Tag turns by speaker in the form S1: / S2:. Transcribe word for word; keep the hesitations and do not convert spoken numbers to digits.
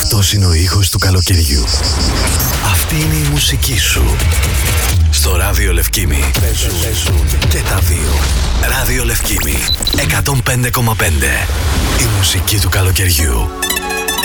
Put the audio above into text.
S1: Αυτός είναι ο ήχος του καλοκαιριού. Αυτή είναι η μουσική σου. Στο Ράδιο Λευκήμι. Παίζουν και τα δύο. Ράδιο Λευκήμι εκατόν πέντε κόμμα πέντε. Η μουσική του καλοκαιριού.